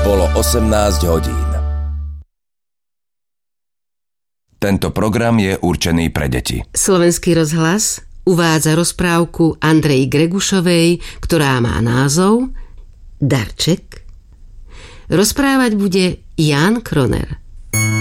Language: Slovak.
Bolo 18 hodín. Tento program je určený pre deti. Slovenský rozhlas uvádza rozprávku Andreji Gregušovej, ktorá má názov Darček. Rozprávať bude Ján Kroner.